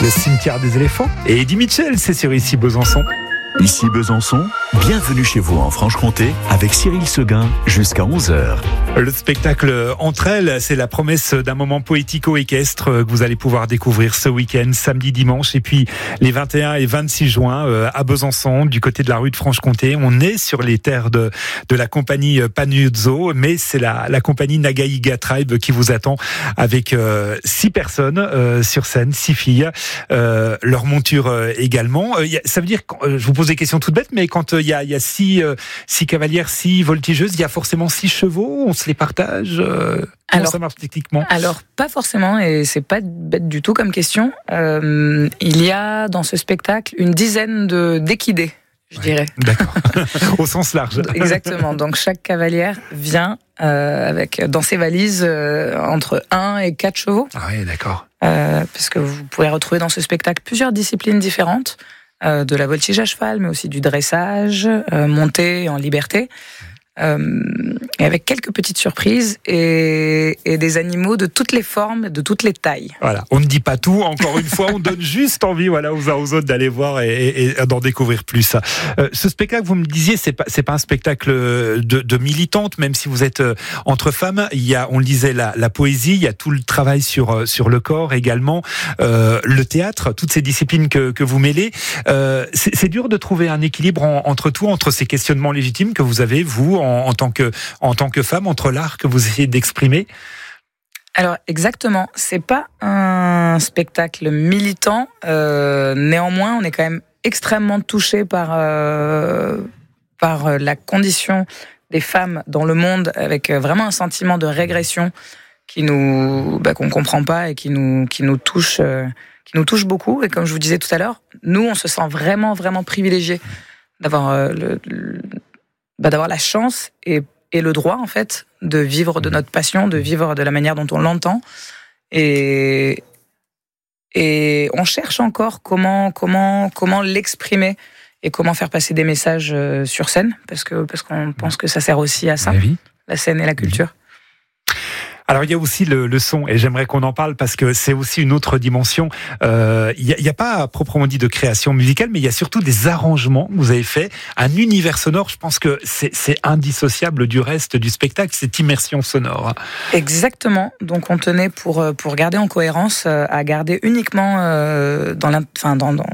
Le cimetière des éléphants. Et Eddie Mitchell, c'est sur Ici Besançon. Ici Besançon, bienvenue chez vous en Franche-Comté avec Cyril Seguin jusqu'à 11h. Le spectacle Entre elles, c'est la promesse d'un moment poético-équestre que vous allez pouvoir découvrir ce week-end, samedi, dimanche, et puis les 21 et 26 juin à Besançon, du côté de la rue de Franche-Comté. On est sur les terres de la compagnie Panuzzo, mais c'est la compagnie Nagaiga Tribe qui vous attend avec 6 personnes sur scène, 6 filles, leur monture également. Ça veut dire, je vous pose des questions toutes bêtes, mais quand il y a 6 cavalières, 6 voltigeuses, il y a forcément 6 chevaux, on se les partage. Comment ça marche techniquement ? Alors, pas forcément, et c'est pas bête du tout comme question. Il y a dans ce spectacle une dizaine d'équidés, je dirais. D'accord, au sens large. Exactement, donc chaque cavalière vient avec dans ses valises entre 1 et 4 chevaux. Ah oui, d'accord. Parce que vous pouvez retrouver dans ce spectacle plusieurs disciplines différentes. De la voltige à cheval, mais aussi du dressage, montée en liberté, et avec quelques petites surprises et des animaux de toutes les formes, de toutes les tailles. Voilà, on ne dit pas tout, encore une fois, on donne juste envie aux uns aux autres d'aller voir et d'en découvrir plus. Ce spectacle, vous me disiez, c'est pas un spectacle de militante, même si vous êtes entre femmes. Il y a, on le disait, la poésie, il y a tout le travail sur le corps également, le théâtre, toutes ces disciplines que vous mêlez. C'est dur de trouver un équilibre entre ces questionnements légitimes que vous avez, vous, en tant que femme, entre l'art que vous essayez d'exprimer. Alors exactement, c'est pas un spectacle militant. Néanmoins, on est quand même extrêmement touché par la condition des femmes dans le monde, avec vraiment un sentiment de régression qu'on comprend pas et qui nous touche beaucoup. Et comme je vous disais tout à l'heure, nous on se sent vraiment vraiment privilégiés d'avoir d'avoir la chance et le droit en fait de vivre de notre passion, de vivre de la manière dont on l'entend, et on cherche encore comment l'exprimer et comment faire passer des messages sur scène, parce qu'on pense que ça sert aussi à ça, la scène et la culture. Alors il y a aussi le son, et j'aimerais qu'on en parle parce que c'est aussi une autre dimension. Il y a pas proprement dit de création musicale, mais il y a surtout des arrangements que vous avez fait, un univers sonore. Je pense que c'est indissociable du reste du spectacle, cette immersion sonore. Exactement. Donc on tenait pour garder en cohérence à garder uniquement dans